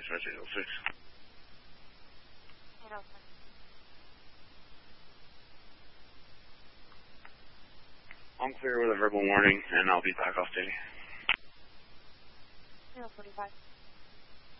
dispatch 806. 806. I'm clear with a verbal warning, and I'll be back off duty. 045.